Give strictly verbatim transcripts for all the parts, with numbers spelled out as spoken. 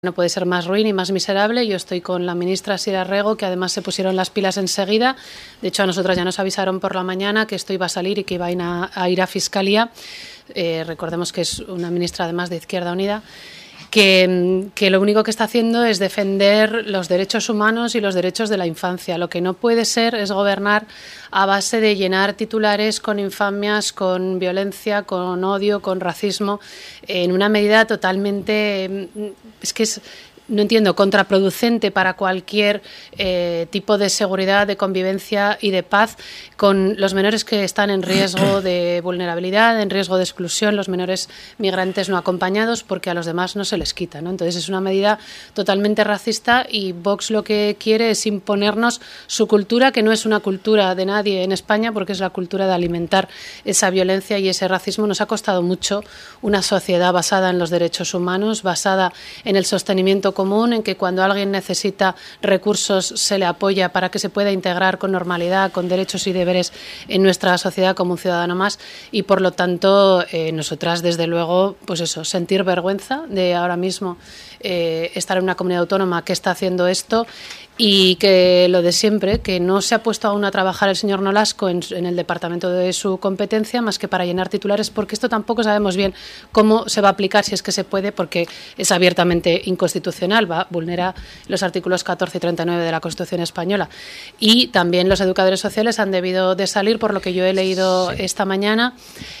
No puede ser más ruin y más miserable. Yo estoy con la ministra Sira Rego, que además se pusieron las pilas enseguida. De hecho, a nosotras ya nos avisaron por la mañana que esto iba a salir y que iba a ir a, a, ir a Fiscalía. Eh, recordemos que es una ministra además de Izquierda Unida. Que, que lo único que está haciendo es defender los derechos humanos y los derechos de la infancia. Lo que no puede ser es gobernar a base de llenar titulares con infamias, con violencia, con odio, con racismo, en una medida totalmente... Es que es... no entiendo, contraproducente para cualquier eh, tipo de seguridad, de convivencia y de paz con los menores que están en riesgo de vulnerabilidad, en riesgo de exclusión, los menores migrantes no acompañados, porque a los demás no se les quita, ¿no? Entonces es una medida totalmente racista y Vox lo que quiere es imponernos su cultura, que no es una cultura de nadie en España, porque es la cultura de alimentar esa violencia y ese racismo. Nos ha costado mucho una sociedad basada en los derechos humanos, basada en el sostenimiento común, en que cuando alguien necesita recursos se le apoya para que se pueda integrar con normalidad, con derechos y deberes en nuestra sociedad como un ciudadano más, y por lo tanto eh, nosotras desde luego pues eso, sentir vergüenza de ahora mismo eh, estar en una comunidad autónoma que está haciendo esto. Y que lo de siempre, que no se ha puesto aún a trabajar el señor Nolasco en, en el departamento de su competencia más que para llenar titulares, porque esto tampoco sabemos bien cómo se va a aplicar, si es que se puede, porque es abiertamente inconstitucional, va, vulnera los artículos catorce y treinta y nueve de la Constitución española. Y también los educadores sociales han debido de salir, por lo que yo he leído sí. esta mañana,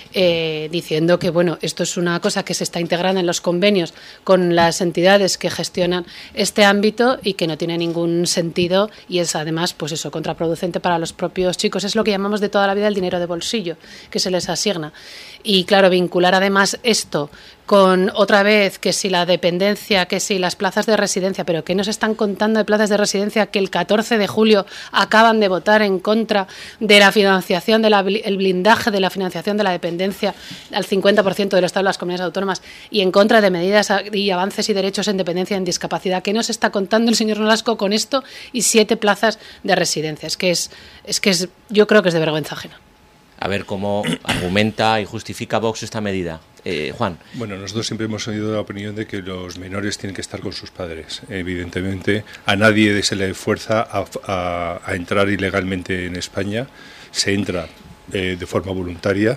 eh, diciendo que bueno, esto es una cosa que se está integrando en los convenios con las entidades que gestionan este ámbito y que no tiene ningún sentido y es además pues eso, contraproducente para los propios chicos. Es lo que llamamos de toda la vida el dinero de bolsillo que se les asigna. Y claro, vincular además esto con otra vez que si la dependencia, que si las plazas de residencia, pero ¿qué nos están contando de plazas de residencia que el catorce de julio acaban de votar en contra de la financiación, del de blindaje de la financiación de la dependencia al cincuenta por ciento del Estado de las comunidades autónomas y en contra de medidas y avances y derechos en dependencia y en discapacidad? ¿Qué nos está contando el señor Nolasco con esto y siete plazas de residencia? Es que es, es que es, yo creo que es de vergüenza ajena. A ver cómo argumenta y justifica Vox esta medida. Eh, Juan. Bueno, nosotros siempre hemos tenido la opinión de que los menores tienen que estar con sus padres. Evidentemente, a nadie se le fuerza a, a, a entrar ilegalmente en España. Se entra eh, de forma voluntaria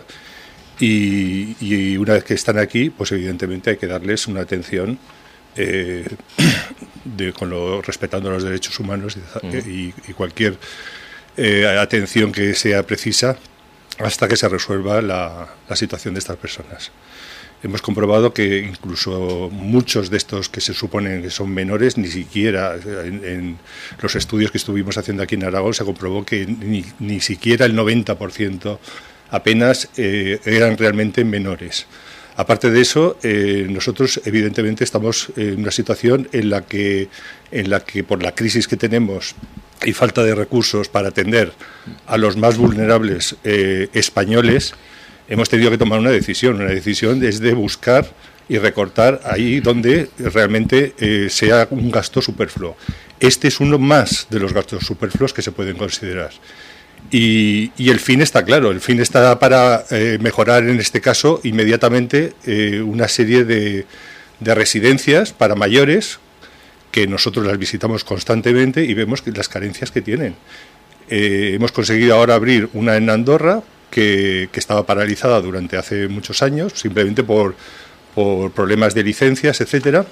y, y una vez que están aquí, pues evidentemente hay que darles una atención eh, de, con lo, respetando los derechos humanos y, uh-huh. y, y cualquier eh, atención que sea precisa hasta que se resuelva la, la situación de estas personas. Hemos comprobado que incluso muchos de estos que se suponen que son menores, ni siquiera en, en los estudios que estuvimos haciendo aquí en Aragón se comprobó que ni, ni siquiera el noventa por ciento apenas eh, eran realmente menores. Aparte de eso, eh, nosotros evidentemente estamos en una situación en la que, en la que por la crisis que tenemos y falta de recursos para atender a los más vulnerables eh, españoles, hemos tenido que tomar una decisión. Una decisión es de buscar y recortar ahí donde realmente eh, sea un gasto superfluo. Este es uno más de los gastos superfluos que se pueden considerar. Y, y el fin está claro, el fin está para eh, mejorar en este caso inmediatamente eh, una serie de, de residencias para mayores que nosotros las visitamos constantemente y vemos que las carencias que tienen. Eh, hemos conseguido ahora abrir una en Andorra que, que estaba paralizada durante hace muchos años, simplemente por, por problemas de licencias, etcétera.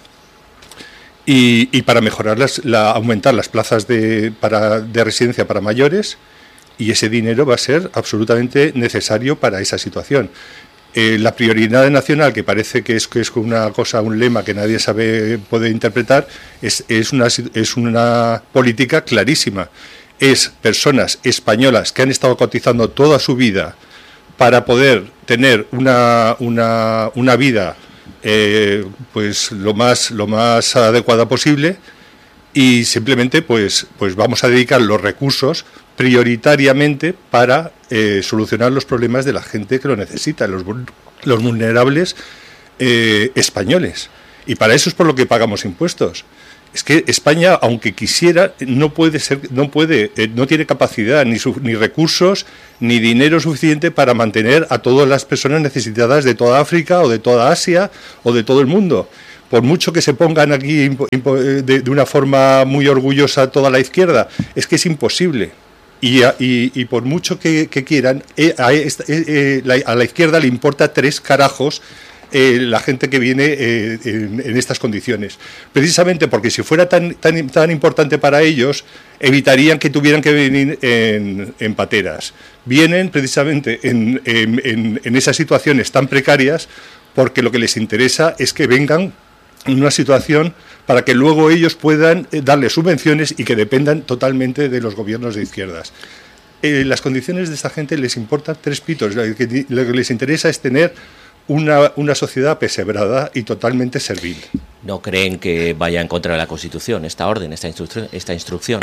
Y, y para mejorar las, la, aumentar las plazas de, para, de residencia para mayores, y ese dinero va a ser absolutamente necesario para esa situación. Eh, la prioridad nacional, que parece que es, que es una cosa, un lema que nadie sabe, puede interpretar, es, es, una, es una política clarísima. Es personas españolas que han estado cotizando toda su vida para poder tener una, una, una vida eh, pues lo más, lo más adecuada posible, y simplemente pues, pues vamos a dedicar los recursos prioritariamente para eh, solucionar los problemas de la gente que lo necesita, los, los vulnerables eh, españoles. Y para eso es por lo que pagamos impuestos. Es que España, aunque quisiera, no puede ser, no puede, eh, no tiene capacidad, ni, su, ni recursos, ni dinero suficiente para mantener a todas las personas necesitadas de toda África o de toda Asia o de todo el mundo. por mucho que se pongan aquí de, de una forma muy orgullosa toda la izquierda, es que es imposible. Y, a, y, y por mucho que, que quieran, eh, a, esta, eh, la, a la izquierda le importa tres carajos eh, la gente que viene eh, en, en estas condiciones. Precisamente porque si fuera tan, tan, tan importante para ellos, evitarían que tuvieran que venir en, en pateras. Vienen precisamente en, en, en, en esas situaciones tan precarias porque lo que les interesa es que vengan en una situación para que luego ellos puedan darle subvenciones y que dependan totalmente de los gobiernos de izquierdas. Eh, las condiciones de esta gente les importan tres pitos. Lo que, lo que les interesa es tener una, una sociedad apesebrada y totalmente servil. ¿No creen que vaya en contra de la Constitución esta orden, esta, instru esta instrucción?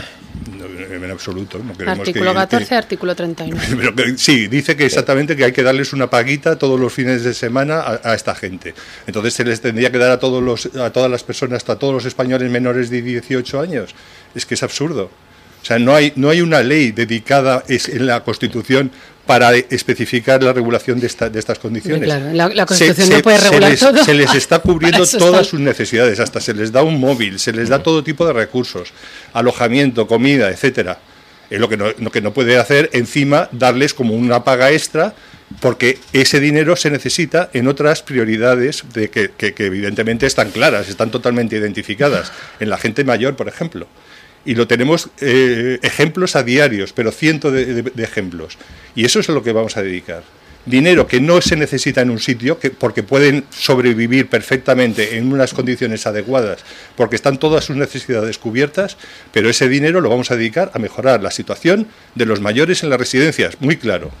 No, en absoluto. No queremos artículo que, catorce, que, artículo treinta y nueve. Pero que, sí, dice que exactamente que hay que darles una paguita todos los fines de semana a, a esta gente. Entonces se les tendría que dar a todos los, a todas las personas, a todos los españoles menores de dieciocho años. Es que es absurdo. O sea, no hay, no hay una ley dedicada en la Constitución para especificar la regulación de, esta, de estas condiciones. Claro, la, la Constitución se, no puede se, regular se les, todo. Se les está cubriendo todas está. sus necesidades, hasta se les da un móvil, se les da todo tipo de recursos, alojamiento, comida, etcétera. Es lo que no, lo que no puede hacer encima darles como una paga extra, porque ese dinero se necesita en otras prioridades de que, que, que evidentemente están claras, están totalmente identificadas, en la gente mayor, por ejemplo. Y lo tenemos eh, ejemplos a diarios, pero cientos de, de, de ejemplos. Y eso es a lo que vamos a dedicar. Dinero que no se necesita en un sitio, que, porque pueden sobrevivir perfectamente en unas condiciones adecuadas, porque están todas sus necesidades cubiertas, pero ese dinero lo vamos a dedicar a mejorar la situación de los mayores en las residencias, muy claro.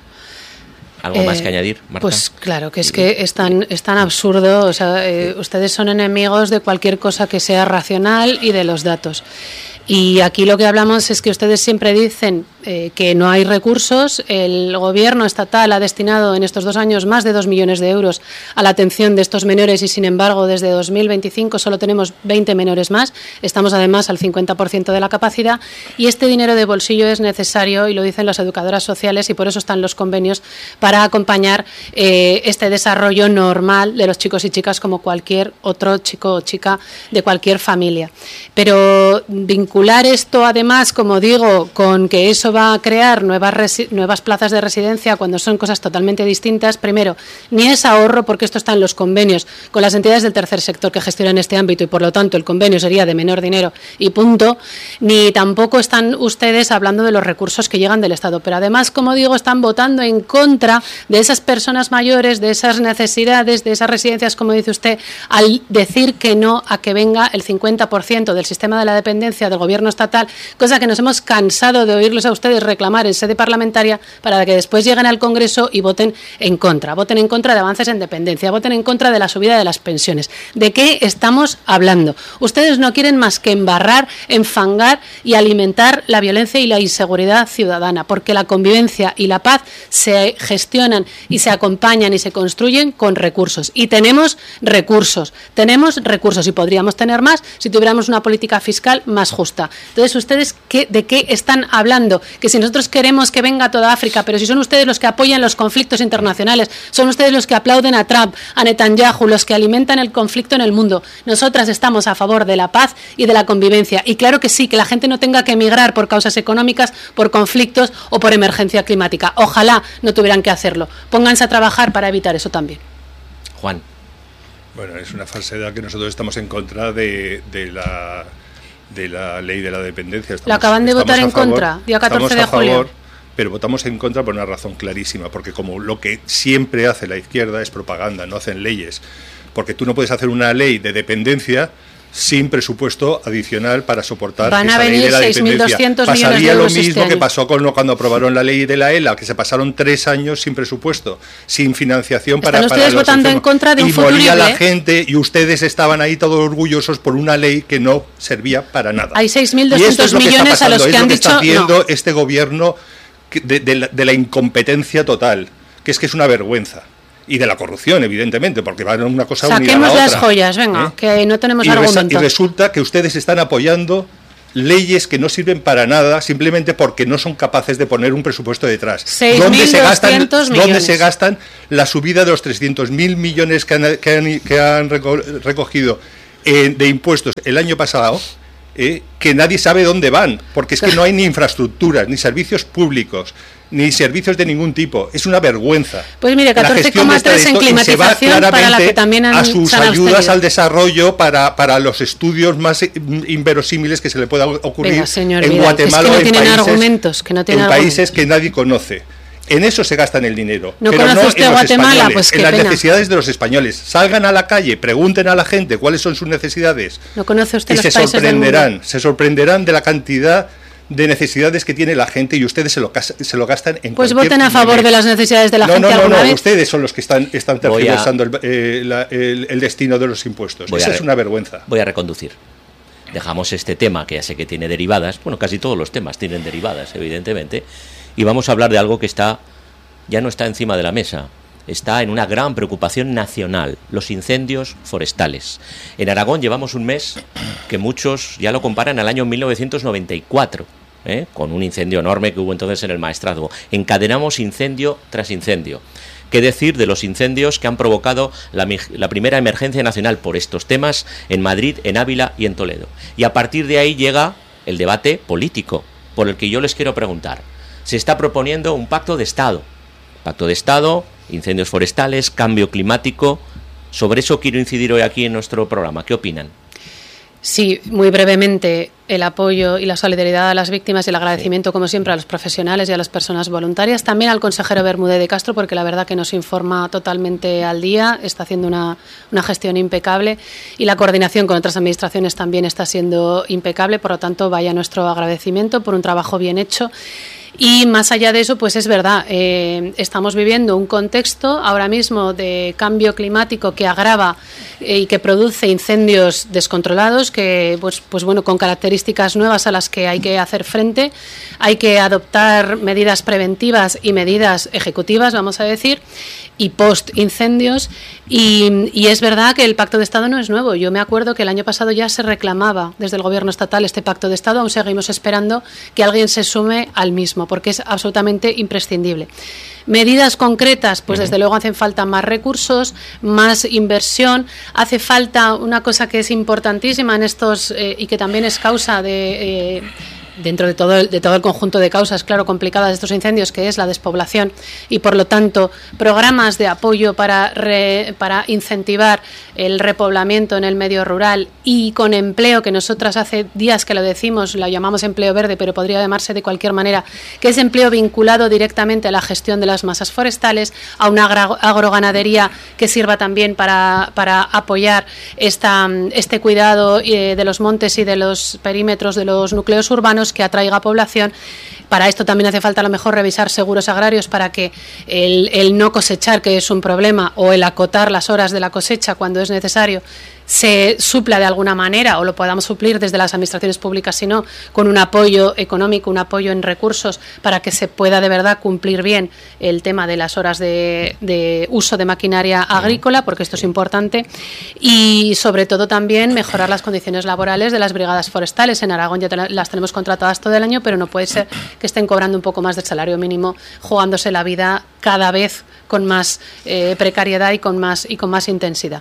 ¿Algo eh, más que añadir, Marta? Pues claro, que es que es tan, es tan absurdo. O sea, eh, ustedes son enemigos de cualquier cosa que sea racional y de los datos. Y aquí lo que hablamos es que ustedes siempre dicen eh, que no hay recursos. El gobierno estatal ha destinado en estos dos años más de dos millones de euros a la atención de estos menores y, sin embargo, desde dos mil veinticinco solo tenemos veinte menores más. Estamos, además, al cincuenta por ciento de la capacidad y este dinero de bolsillo es necesario, y lo dicen las educadoras sociales, y por eso están los convenios para acompañar eh, este desarrollo normal de los chicos y chicas como cualquier otro chico o chica de cualquier familia. Pero vincular esto, además, como digo, con que eso va a crear nuevas, nuevas plazas de residencia cuando son cosas totalmente distintas, primero, ni es ahorro, porque esto está en los convenios con las entidades del tercer sector que gestionan este ámbito y, por lo tanto, el convenio sería de menor dinero y punto, ni tampoco están ustedes hablando de los recursos que llegan del Estado. Pero, además, como digo, están votando en contra de esas personas mayores, de esas necesidades, de esas residencias, como dice usted, al decir que no a que venga el cincuenta por ciento del sistema de la dependencia del gobierno estatal, cosa que nos hemos cansado de oírlos a ustedes reclamar en sede parlamentaria, para que después lleguen al Congreso y voten en contra. Voten en contra de avances en dependencia, voten en contra de la subida de las pensiones. ¿De qué estamos hablando? Ustedes no quieren más que embarrar, enfangar y alimentar la violencia y la inseguridad ciudadana, porque la convivencia y la paz se gestionan y se acompañan y se construyen con recursos. Y tenemos recursos, tenemos recursos y podríamos tener más si tuviéramos una política fiscal más justa. Entonces, ¿ustedes qué, de qué están hablando? Que si nosotros queremos que venga toda África, pero si son ustedes los que apoyan los conflictos internacionales, son ustedes los que aplauden a Trump, a Netanyahu, los que alimentan el conflicto en el mundo. Nosotras estamos a favor de la paz y de la convivencia. Y claro que sí, que la gente no tenga que emigrar por causas económicas, por conflictos o por emergencia climática. Ojalá no tuvieran que hacerlo. Pónganse a trabajar para evitar eso también. Juan. Bueno, es una falsedad que nosotros estamos en contra de, de la... de la ley de la dependencia. Estamos, ¿Lo acaban de votar en favor, contra? Día catorce de favor, julio. Pero votamos en contra por una razón clarísima, porque como lo que siempre hace la izquierda es propaganda, no hacen leyes. Porque tú no puedes hacer una ley de dependencia sin presupuesto adicional para soportar Van esa a venir ley de la seis mil dependencia. doscientos millones de Pasaría lo euros mismo este que año. pasó con lo, cuando aprobaron la ley de la E L A, que se pasaron tres años sin presupuesto, sin financiación para, Están para ustedes los votando enfermos. en contra de un y moría futurible. la gente y ustedes estaban ahí todos orgullosos por una ley que no servía para nada. Hay seis mil Y esto doscientos es lo que está millones a los pasando, que es han lo que dicho está haciendo no. este gobierno que- de, de la, de la incompetencia total, que es que es una vergüenza. Y de la corrupción, evidentemente, porque van una cosa unida a la Saquemos otra. las joyas, venga, ¿Eh? que no tenemos y, resa- y argumento. resulta que ustedes están apoyando leyes que no sirven para nada simplemente porque no son capaces de poner un presupuesto detrás. ¿Dónde se gastan, ¿Dónde se gastan la subida de los trescientos mil millones que han, que han, que han recogido eh, de impuestos el año pasado? Eh, que nadie sabe dónde van, porque es que no hay ni infraestructuras, ni servicios públicos, ni servicios de ningún tipo. Es una vergüenza. Pues mire, catorce coma tres en climatización, para la que también han, a sus ayudas al desarrollo para, para los estudios más inverosímiles que se le pueda ocurrir. Venga, señor en Vidal, Guatemala, es que no tienen en países, argumentos, que no tienen en argumentos. países que nadie conoce. En eso se gastan el dinero, ¿No pero conoce no usted en los Guatemala? españoles, Pues qué en las pena. necesidades de los españoles. Salgan a la calle, pregunten a la gente cuáles son sus necesidades. ¿No conoce usted y los se países sorprenderán, del mundo? se sorprenderán de la cantidad de necesidades que tiene la gente y ustedes se lo, se lo gastan en Pues cualquier voten a favor nivel. de las necesidades de la no, gente no, no, alguna no, vez. ustedes son los que están, están Voy a- tergiversando el, eh, la- el, el destino de los impuestos. Voy Esa a es re- una vergüenza. Voy a reconducir. Dejamos este tema, que ya sé que tiene derivadas, bueno, casi todos los temas tienen derivadas, evidentemente, y vamos a hablar de algo que está, ya no está encima de la mesa, está en una gran preocupación nacional, los incendios forestales. En Aragón llevamos un mes que muchos ya lo comparan al año mil novecientos noventa y cuatro, ¿eh? con un incendio enorme que hubo entonces en el Maestrazgo. Encadenamos incendio tras incendio. ¿Qué decir de los incendios que han provocado la, la primera emergencia nacional por estos temas en Madrid, en Ávila y en Toledo? Y a partir de ahí llega el debate político, por el que yo les quiero preguntar. Se está proponiendo un pacto de Estado. Pacto de Estado, incendios forestales, cambio climático. Sobre eso quiero incidir hoy aquí en nuestro programa. ¿Qué opinan? Sí, muy brevemente, el apoyo y la solidaridad a las víctimas y el agradecimiento, como siempre, a los profesionales y a las personas voluntarias. También al consejero Bermúdez de Castro, porque la verdad que nos informa totalmente al día, está haciendo una, una gestión impecable y la coordinación con otras administraciones también está siendo impecable. Por lo tanto, vaya nuestro agradecimiento por un trabajo bien hecho. Y más allá de eso, pues es verdad, eh, estamos viviendo un contexto ahora mismo de cambio climático que agrava eh, y que produce incendios descontrolados, que pues, pues bueno, con características nuevas a las que hay que hacer frente. Hay que adoptar medidas preventivas y medidas ejecutivas, vamos a decir, y post-incendios. Y, y es verdad que el Pacto de Estado no es nuevo. Yo me acuerdo que el año pasado ya se reclamaba desde el Gobierno estatal este Pacto de Estado. Aún seguimos esperando que alguien se sume al mismo, porque es absolutamente imprescindible. Medidas concretas, pues desde luego hacen falta más recursos, más inversión. Hace falta una cosa que es importantísima en estos eh, y que también es causa de... Eh, dentro de todo, el, de todo el conjunto de causas, claro, complicadas de estos incendios, que es la despoblación, y por lo tanto programas de apoyo para, re, para incentivar el repoblamiento en el medio rural y con empleo, que nosotras hace días que lo decimos, lo llamamos empleo verde, pero podría llamarse de cualquier manera, que es empleo vinculado directamente a la gestión de las masas forestales, a una agro, agroganadería que sirva también para, para apoyar esta, este cuidado eh, de los montes y de los perímetros de los núcleos urbanos, que atraiga población. Para esto también hace falta a lo mejor revisar seguros agrarios para que el, el no cosechar, que es un problema, o el acotar las horas de la cosecha cuando es necesario, se supla de alguna manera o lo podamos suplir desde las administraciones públicas, sino con un apoyo económico, un apoyo en recursos para que se pueda de verdad cumplir bien el tema de las horas de, de uso de maquinaria agrícola, porque esto es importante, y sobre todo también mejorar las condiciones laborales de las brigadas forestales. En Aragón ya te, las tenemos contratadas todo el año, pero no puede ser que estén cobrando un poco más del salario mínimo, jugándose la vida cada vez con más eh, precariedad y con más y con más intensidad.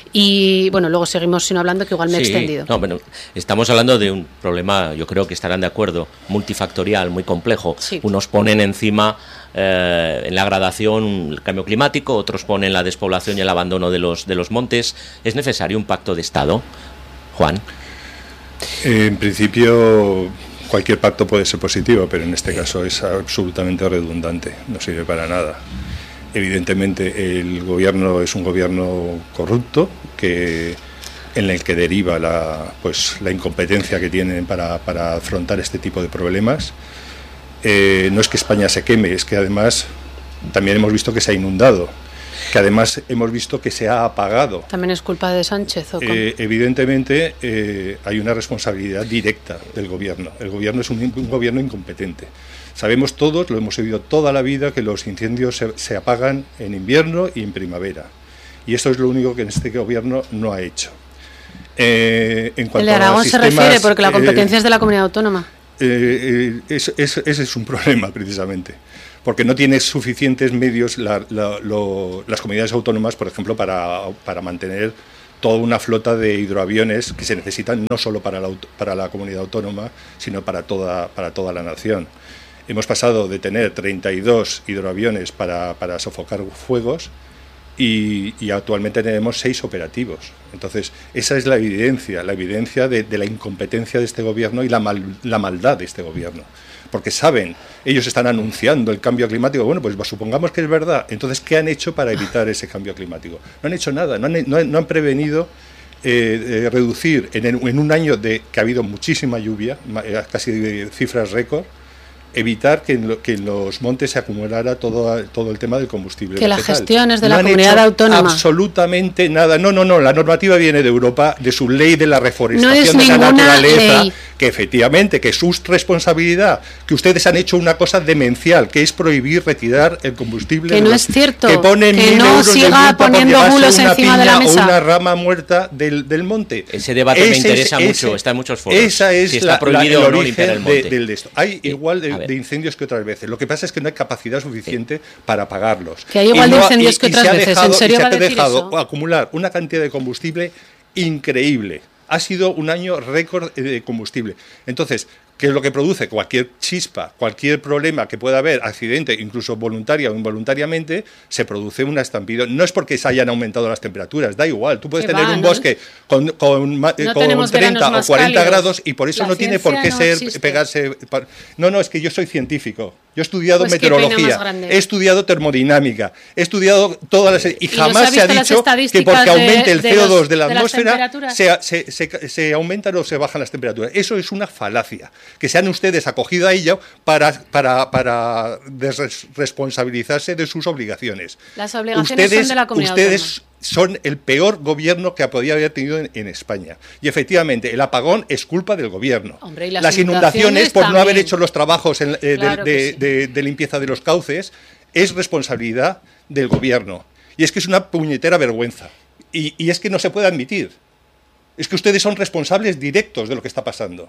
Y bueno, luego seguimos sino hablando, que igual me he Sí, extendido. No, bueno, estamos hablando de un problema, yo creo que estarán de acuerdo, multifactorial, muy complejo. Sí. Unos ponen encima eh, en la gradación el cambio climático, otros ponen la despoblación y el abandono de los, de los montes. ¿Es necesario un pacto de Estado, Juan? En principio, cualquier pacto puede ser positivo, pero en este caso es absolutamente redundante, no sirve para nada. Evidentemente el gobierno es un gobierno corrupto que en el que deriva la pues la incompetencia que tienen para, para afrontar este tipo de problemas. Eh, no es que España se queme, es que además también hemos visto que se ha inundado, que además hemos visto que se ha apagado. ¿También es culpa de Sánchez? ¿O cómo? Eh, evidentemente eh, hay una responsabilidad directa del gobierno. El gobierno es un, un gobierno incompetente. Sabemos todos, lo hemos oído toda la vida, que los incendios se, se apagan en invierno y en primavera. Y eso es lo único que en este gobierno no ha hecho. Eh, en cuanto el de Aragón sistemas, se refiere porque la competencia eh, es de la comunidad autónoma. Eh, eh, es, es, ese es un problema, precisamente, porque no tiene suficientes medios la, la, lo, las comunidades autónomas, por ejemplo, para, para mantener toda una flota de hidroaviones que se necesitan no solo para la, para la comunidad autónoma, sino para toda, para toda la nación. Hemos pasado de tener treinta y dos hidroaviones para, para sofocar fuegos y, y actualmente tenemos seis operativos. Entonces, esa es la evidencia, la evidencia de, de la incompetencia de este gobierno y la, mal, la maldad de este gobierno. Porque saben, ellos están anunciando el cambio climático. Bueno, pues supongamos que es verdad. Entonces, ¿qué han hecho para evitar ese cambio climático? No han hecho nada, no han, no han, no han prevenido eh, eh, reducir en, en un año de que ha habido muchísima lluvia, casi de cifras récord, evitar que en, lo, que en los montes se acumulara todo, todo el tema del combustible que vegetal. La gestión es de no la comunidad autónoma. Absolutamente nada. No, no, no. La normativa viene de Europa, de su ley de la reforestación no es de la naturaleza, ley. Que efectivamente, que es su responsabilidad, que ustedes han hecho una cosa demencial, que es prohibir retirar el combustible. Que no los, es cierto. Que ponen que mil no euros siga poniendo bulos encima de la mesa. O una rama muerta del, del monte. Ese debate ese, me interesa ese, mucho, está en muchos foros. Esa es si está la, prohibido la, el o no limpiar el monte. De, de, de esto. Hay igual de, de incendios que otras veces. Lo que pasa es que no hay capacidad suficiente sí. para apagarlos. Que hay igual no, de incendios y, que otras y veces. Dejado, ¿En serio se va a ha decir dejado eso? acumular una cantidad de combustible increíble. Ha sido un año récord de combustible. Entonces, ¿qué es lo que produce? Cualquier chispa, cualquier problema que pueda haber, accidente, incluso voluntaria o involuntariamente, se produce una estampida. No es porque se hayan aumentado las temperaturas, da igual. Tú puedes que tener va, un ¿no? bosque con, con, no con treinta o cuarenta cálidos. grados y por eso la no tiene por qué no ser existe. pegarse. No, no, es que yo soy científico. Yo he estudiado pues meteorología, he estudiado termodinámica, he estudiado todas las... Y, y jamás se ha dicho que porque aumente el C O dos de, de la de atmósfera se, se, se, se aumentan o se bajan las temperaturas. Eso es una falacia. Que se han ustedes acogido a ello para, para, para desresponsabilizarse de sus obligaciones. Las obligaciones ustedes, son de la comunidad ustedes autónoma. Son el peor gobierno que podía haber tenido en, en España. Y efectivamente, el apagón es culpa del gobierno. Hombre, ¿y las, las inundaciones, por también? no haber hecho los trabajos en, eh, claro de, de, sí. de, de limpieza de los cauces, es responsabilidad del gobierno. Y es que es una puñetera vergüenza. Y, y es que no se puede admitir. Es que ustedes son responsables directos de lo que está pasando.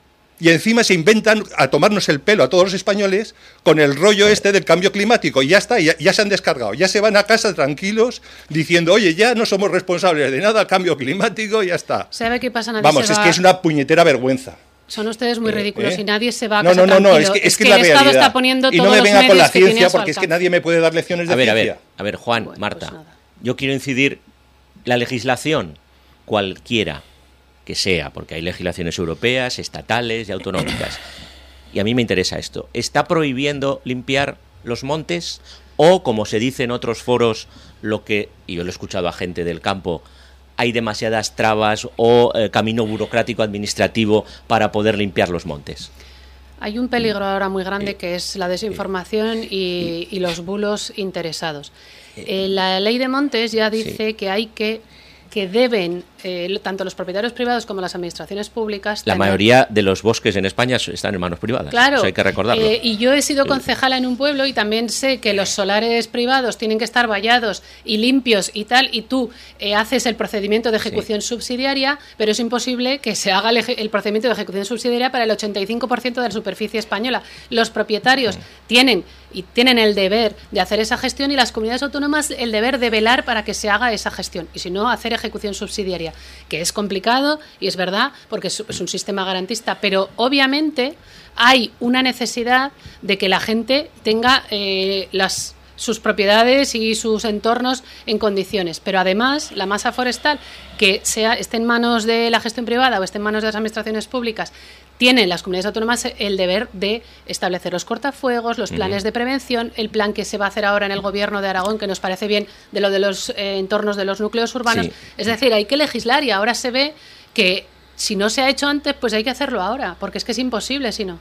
Y encima se inventan a tomarnos el pelo a todos los españoles con el rollo este del cambio climático. Y ya está, ya, ya se han descargado. Ya se van a casa tranquilos diciendo, oye, ya no somos responsables de nada, cambio climático, ya está. ¿Sabe qué pasa? Nadie Vamos, se es va... que es una puñetera vergüenza. Son ustedes muy ridículos ¿Eh? y nadie se va a no, casa no, no, no, es tranquilo. que es, que es la el realidad. Estado está poniendo y no todos me venga los con la medios que tiene ciencia a su porque es que alcance. nadie me puede dar lecciones de a ver, ciencia. A ver, a ver, Juan, bueno, Marta, pues yo quiero incidir, la legislación, cualquiera que sea, porque hay legislaciones europeas, estatales y autonómicas, y a mí me interesa esto, ¿está prohibiendo limpiar los montes o, como se dice en otros foros, lo que, y yo lo he escuchado a gente del campo, hay demasiadas trabas o eh, camino burocrático administrativo para poder limpiar los montes? Hay un peligro ahora muy grande que es la desinformación y, y los bulos interesados. Eh, la ley de montes ya dice sí. que hay que que deben, eh, tanto los propietarios privados como las administraciones públicas... La tener... mayoría de los bosques en España están en manos privadas, claro, eso hay que recordarlo. Eh, y yo he sido concejala en un pueblo y también sé que los solares privados tienen que estar vallados y limpios y tal, y tú eh, haces el procedimiento de ejecución sí. subsidiaria, pero es imposible que se haga el, el procedimiento de ejecución subsidiaria para el ochenta y cinco por ciento de la superficie española. Los propietarios sí. tienen... y tienen el deber de hacer esa gestión y las comunidades autónomas el deber de velar para que se haga esa gestión y si no hacer ejecución subsidiaria, que es complicado y es verdad porque es, es un sistema garantista, pero obviamente hay una necesidad de que la gente tenga eh, las sus propiedades y sus entornos en condiciones, pero además la masa forestal que sea esté en manos de la gestión privada o esté en manos de las administraciones públicas, tienen las comunidades autónomas el deber de establecer los cortafuegos, los planes uh-huh. de prevención, el plan que se va a hacer ahora en el gobierno de Aragón, que nos parece bien, de lo de los eh, entornos de los núcleos urbanos. Sí. Es decir, hay que legislar y ahora se ve que si no se ha hecho antes, pues hay que hacerlo ahora, porque es que es imposible si no.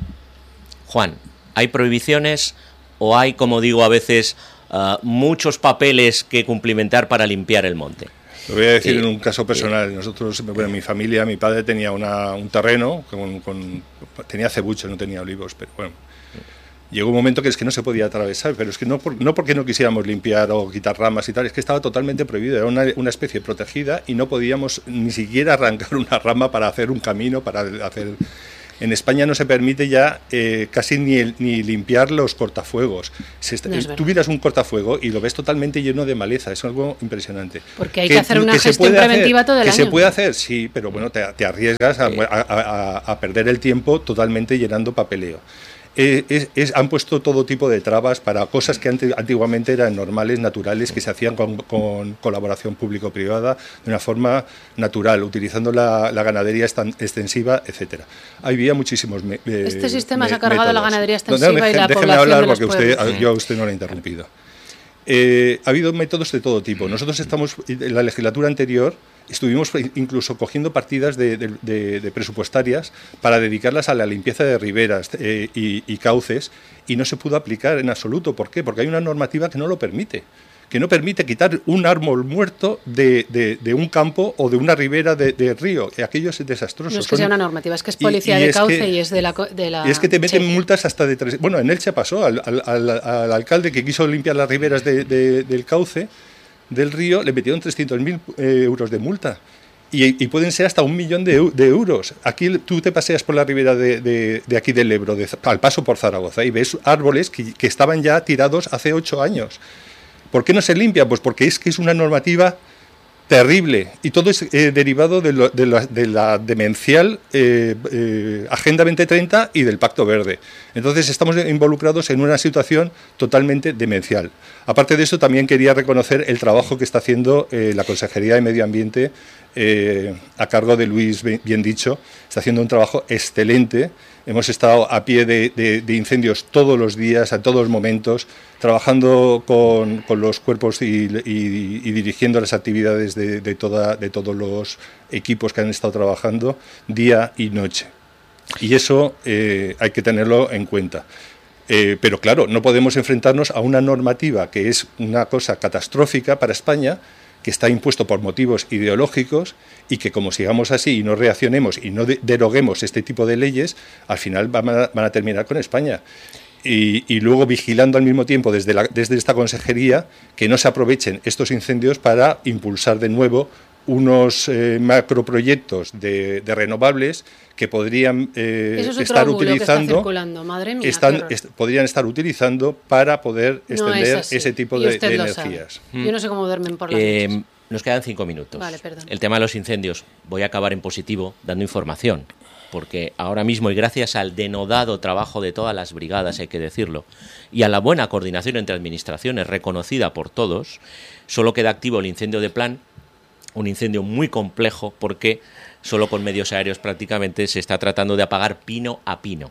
Juan, ¿hay prohibiciones o hay, como digo a veces, uh, muchos papeles que cumplimentar para limpiar el monte? Lo voy a decir eh, en un caso personal. Eh, Nosotros, bueno, mi familia, mi padre tenía una, un terreno, con, con, tenía cebuchos, no tenía olivos, pero bueno. Llegó un momento que es que no se podía atravesar, pero es que no, por, no porque no quisiéramos limpiar o quitar ramas y tal, es que estaba totalmente prohibido, era una, una especie protegida y no podíamos ni siquiera arrancar una rama para hacer un camino, para hacer... En España no se permite ya eh, casi ni, el, ni limpiar los cortafuegos. Si está, no es tú miras un cortafuego y lo ves totalmente lleno de maleza, es algo impresionante. Porque hay que, que hacer una que gestión preventiva hacer, todo el que año. Que se puede hacer, sí, pero bueno, te, te arriesgas a, a, a, a perder el tiempo totalmente llenando papeleo. Eh, es, es, han puesto todo tipo de trabas para cosas que ante, antiguamente eran normales, naturales, que se hacían con, con colaboración público-privada de una forma natural, utilizando la, la ganadería extensiva, etcétera. Había muchísimos me, eh, Este sistema me, se ha cargado métodos. la ganadería extensiva no, déjeme, y la déjeme población hablar de los porque pueblos. usted, yo a usted no lo he interrumpido. Eh, ha habido métodos de todo tipo. Nosotros estamos, en la legislatura anterior, estuvimos incluso cogiendo partidas de, de, de, de presupuestarias para dedicarlas a la limpieza de riberas eh, y, y cauces, y no se pudo aplicar en absoluto. ¿Por qué? Porque hay una normativa que no lo permite, que no permite quitar un árbol muerto de, de, de un campo o de una ribera de, de río. Aquello es desastroso. No es que sea una normativa, es que es policía y, y de es cauce que, y es de la, de la... Y es que te meten sí. multas hasta de tres... Bueno, en Elche pasó al, al, al, al alcalde que quiso limpiar las riberas de, de, del cauce del río, le metieron trescientos mil eh, euros de multa. Y, y pueden ser hasta un millón de, de euros. Aquí tú te paseas por la ribera de, de, de aquí del Ebro, de, al paso por Zaragoza, y ves árboles que, que estaban ya tirados hace ocho años. ¿Por qué no se limpia? Pues porque es que es una normativa terrible y todo es eh, derivado de, lo, de, la, de la demencial eh, eh, Agenda veinte treinta y del Pacto Verde. Entonces estamos involucrados en una situación totalmente demencial. Aparte de eso, también quería reconocer el trabajo que está haciendo eh, la Consejería de Medio Ambiente eh, a cargo de Luis Biendicho. Está haciendo un trabajo excelente. Hemos estado a pie de, de, de incendios todos los días, a todos los momentos, trabajando con, con los cuerpos y, y, y dirigiendo las actividades de, de, toda, de todos los equipos que han estado trabajando día y noche. Y eso eh, hay que tenerlo en cuenta. Eh, pero claro, no podemos enfrentarnos a una normativa que es una cosa catastrófica para España, que está impuesto por motivos ideológicos y que como sigamos así y no reaccionemos y no de- deroguemos este tipo de leyes, al final van a, van a terminar con España. Y, y luego vigilando al mismo tiempo desde, la, desde esta consejería que no se aprovechen estos incendios para impulsar de nuevo unos eh, macroproyectos de, de renovables que podrían eh, Eso es estar otro bulo utilizando, que está circulando. Madre mía, están, qué horror. est- podrían estar utilizando para poder No extender es así. ese tipo Y de, usted de lo energías. sabe. Yo no sé cómo duermen por las Eh, noches. nos quedan cinco minutos. Vale, perdón. El tema de los incendios, voy a acabar en positivo dando información, porque ahora mismo, y gracias al denodado trabajo de todas las brigadas, hay que decirlo, y a la buena coordinación entre administraciones reconocida por todos, solo queda activo el incendio de Plan, un incendio muy complejo porque solo con medios aéreos prácticamente se está tratando de apagar pino a pino.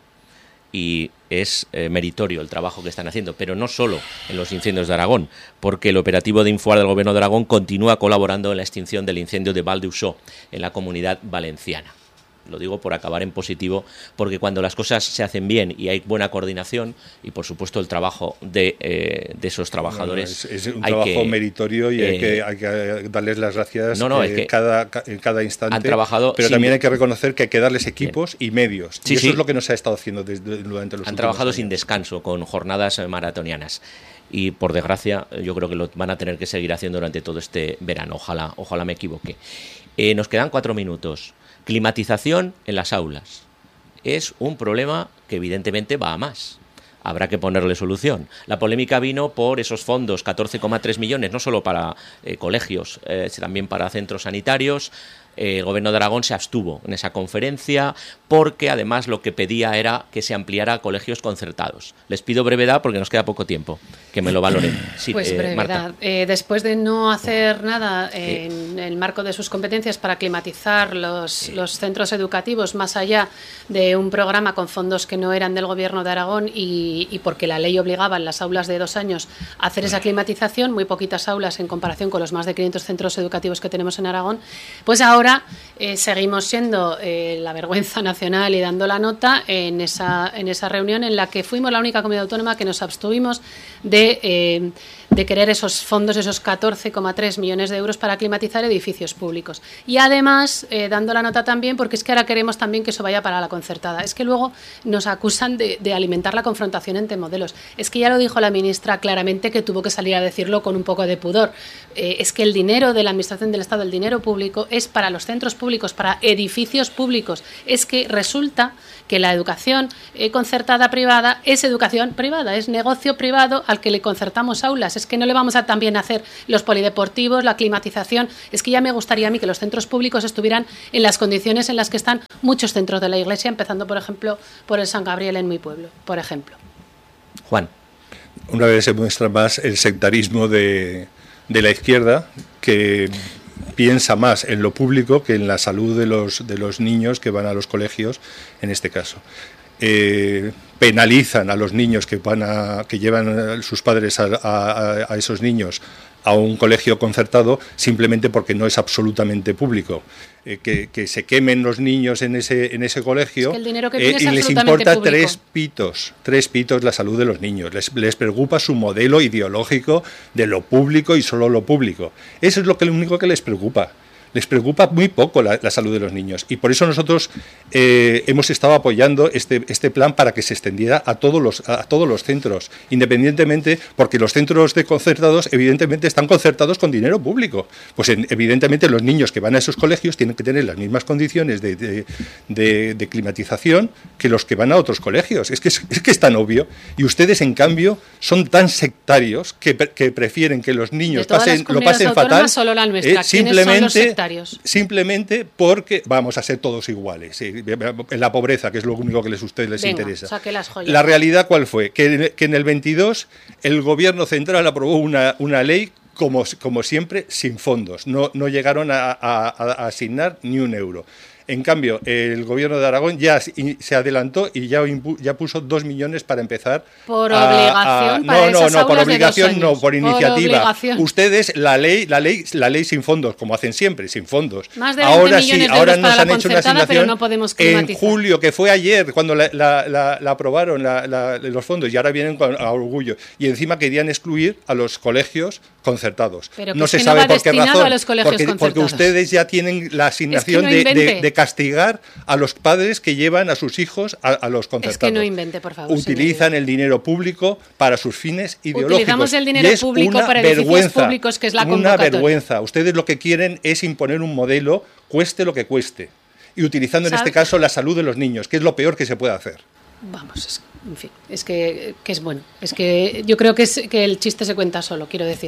Y es eh, meritorio el trabajo que están haciendo, pero no solo en los incendios de Aragón, porque el operativo de Infoar del Gobierno de Aragón continúa colaborando en la extinción del incendio de Val d'Uixó en la Comunidad Valenciana. Lo digo por acabar en positivo, porque cuando las cosas se hacen bien y hay buena coordinación y, por supuesto, el trabajo de, eh, de esos trabajadores... No, no, es, es un hay trabajo que, meritorio y eh, hay, que, hay que darles las gracias no, no, eh, es que cada, en cada instante, han trabajado pero sin- también hay que reconocer que hay que darles equipos bien. y medios. Sí, y eso sí. es lo que no se ha estado haciendo desde, durante los Han últimos trabajado años. sin descanso, con jornadas eh, maratonianas. Y por desgracia, yo creo que lo van a tener que seguir haciendo durante todo este verano. Ojalá, ojalá me equivoque. Eh, nos quedan cuatro minutos. Climatización en las aulas. Es un problema que evidentemente va a más. Habrá que ponerle solución. La polémica vino por esos fondos, catorce coma tres millones, no solo para eh, colegios, eh, también para centros sanitarios. Eh, el Gobierno de Aragón se abstuvo en esa conferencia porque además lo que pedía era que se ampliara a colegios concertados. Les pido brevedad porque nos queda poco tiempo, que me lo valoren. Sí, Pues eh, brevedad. Marta. Eh, después de no hacer nada en el marco de sus competencias para climatizar los, los centros educativos más allá de un programa con fondos que no eran del Gobierno de Aragón y, y porque la ley obligaba en las aulas de dos años a hacer esa climatización, muy poquitas aulas en comparación con los más de quinientos centros educativos que tenemos en Aragón, pues ahora ahora eh, seguimos siendo eh, la vergüenza nacional y dando la nota en esa, en esa reunión en la que fuimos la única comunidad autónoma que nos abstuvimos de, eh, de querer esos fondos, esos catorce coma tres millones de euros para climatizar edificios públicos. Y además, eh, dando la nota también, porque es que ahora queremos también que eso vaya para la concertada. Es que luego nos acusan de, de alimentar la confrontación entre modelos. Es que ya lo dijo la ministra claramente, que tuvo que salir a decirlo con un poco de pudor. Eh, es que el dinero de la Administración del Estado, el dinero público, es para los centros públicos, para edificios públicos. Es que resulta que la educación eh, concertada privada es educación privada, es negocio privado al que le concertamos aulas. Es que no le vamos a también hacer los polideportivos, la climatización. Es que ya me gustaría a mí que los centros públicos estuvieran en las condiciones en las que están muchos centros de la Iglesia, empezando, por ejemplo, por el San Gabriel en mi pueblo, por ejemplo. Juan. Una vez se muestra más el sectarismo de, de la izquierda, que piensa más en lo público que en la salud de los, de los niños que van a los colegios, en este caso. Eh, penalizan a los niños que van a, que llevan a sus padres a, a, a esos niños a un colegio concertado simplemente porque no es absolutamente público. Eh, que, que se quemen los niños en ese en ese colegio, es que el dinero que eh, y les importa público. tres pitos, tres pitos la salud de los niños. Les, les preocupa su modelo ideológico de lo público y solo lo público. Eso es lo que lo único que les preocupa. Les preocupa muy poco la, la salud de los niños, y por eso nosotros eh, hemos estado apoyando este, este plan para que se extendiera a todos los a todos los centros, independientemente, porque los centros de concertados evidentemente están concertados con dinero público. Pues en, evidentemente los niños que van a esos colegios tienen que tener las mismas condiciones de, de, de, de climatización que los que van a otros colegios. Es que es, es que es tan obvio, y ustedes en cambio son tan sectarios que, que prefieren que los niños pasen, lo pasen fatal, solo la nuestra. Eh, simplemente Simplemente porque vamos a ser todos iguales, sí, en la pobreza, que es lo único que les, a ustedes les Venga, interesa. Saque las joyas. La realidad, ¿cuál fue? Que, que en el veintidós el gobierno central aprobó una, una ley, como, como siempre, sin fondos. No, no llegaron a, a, a asignar ni un euro. En cambio, el gobierno de Aragón ya se adelantó y ya, ya puso dos millones para empezar. Por a, obligación. A, para no, no, esas no, por obligación, no, por por iniciativa. Obligación. Ustedes, la ley, la ley, la ley sin fondos, como hacen siempre, sin fondos. Más de veinte ahora millones sí, de ahora euros nos para han la hecho una concertada, asignación pero no podemos en climatizar. julio, que fue ayer cuando la, la, la, la aprobaron la, la, los fondos, y ahora vienen con a orgullo. Y encima querían excluir a los colegios concertados. Pero no se no sabe por qué razón. A los colegios porque, porque ustedes ya tienen la asignación es que no de, de, de castigar a los padres que llevan a sus hijos a, a los concertados. Es que no invente, por favor. Utilizan señoría. el dinero público para sus fines ideológicos. Utilizamos el dinero y es público una para edificios vergüenza, públicos, que es la una convocatoria. vergüenza. Ustedes lo que quieren es imponer un modelo, cueste lo que cueste, y utilizando en ¿Sabe? este caso la salud de los niños, que es lo peor que se puede hacer. Vamos, es, en fin, es que, que es bueno. Es que yo creo que, es, que el chiste se cuenta solo, quiero decir.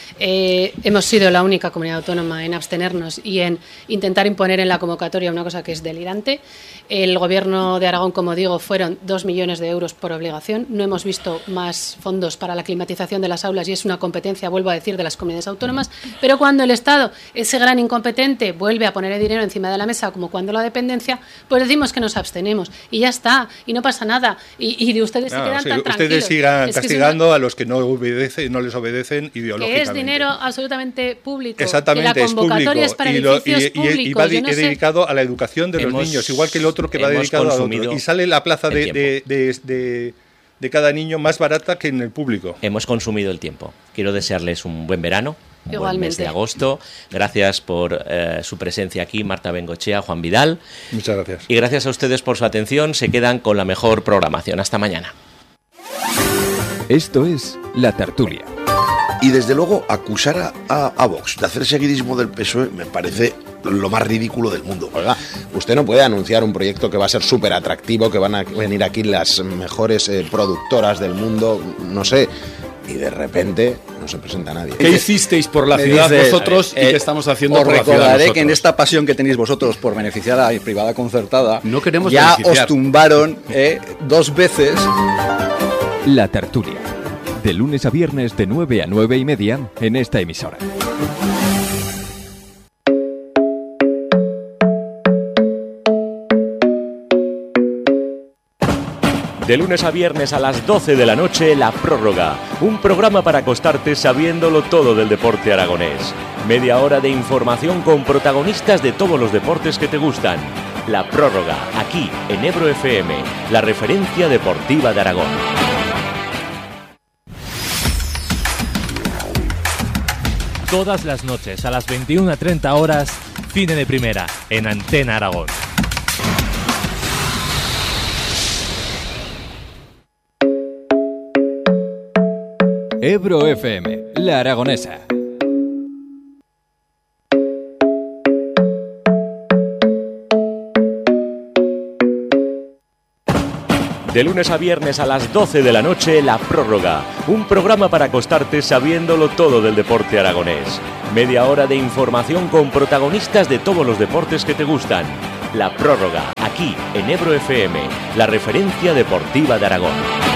Eh, hemos sido la única comunidad autónoma en abstenernos y en intentar imponer en la convocatoria una cosa que es delirante. El gobierno de Aragón, como digo, fueron dos millones de euros por obligación. No hemos visto más fondos para la climatización de las aulas, y es una competencia, vuelvo a decir, de las comunidades autónomas. Pero cuando el Estado, ese gran incompetente, vuelve a poner el dinero encima de la mesa, como cuando la dependencia, pues decimos que nos abstenemos y ya está, y no pasa nada. Y, y de ustedes no, se quedan sí, tan ustedes tranquilos. sigan es castigando una... a los que no obedecen, no les obedecen ideológicamente. Que es dinero absolutamente público. Exactamente, que la convocatoria es público, es para y, lo, edificios y, y, públicos. y va Yo no es sé. dedicado a la educación de hemos, los niños, igual que el otro que va dedicado a otro. Y sale la plaza de, de, de, de, de cada niño más barata que en el público. Hemos consumido el tiempo. Quiero desearles un buen verano. Un Igualmente. buen mes de agosto. Gracias por eh, su presencia aquí, Marta Bengochea, Juan Vidal. Muchas gracias. Y gracias a ustedes por su atención. Se quedan con la mejor programación. Hasta mañana. Esto es La Tertulia. Y desde luego acusar a, a, a Vox de hacer seguidismo del P S O E me parece lo más ridículo del mundo. Oiga, usted no puede anunciar un proyecto que va a ser súper atractivo, que van a venir aquí las mejores eh, productoras del mundo, no sé, y de repente no se presenta nadie. ¿Qué hicisteis por la Me ciudad dices, vosotros eh, y qué estamos haciendo os por la ciudad recordaré nosotros? que en esta pasión que tenéis vosotros por beneficiar a la privada concertada, no queremos ya beneficiar. os tumbaron eh, dos veces. La Tertulia. De lunes a viernes de nueve a nueve y media en esta emisora. De lunes a viernes a las doce de la noche, La Prórroga. Un programa para acostarte sabiéndolo todo del deporte aragonés. Media hora de información con protagonistas de todos los deportes que te gustan. La Prórroga, aquí en Ebro F M, la referencia deportiva de Aragón. Todas las noches a las veintiuna treinta horas, Cine de Primera, en Antena Aragón. Ebro F M, La Aragonesa. De lunes a viernes a las doce de la noche, La Prórroga. Un programa para acostarte sabiéndolo todo del deporte aragonés. Media hora de información con protagonistas de todos los deportes que te gustan. La Prórroga, aquí en Ebro F M, la referencia deportiva de Aragón.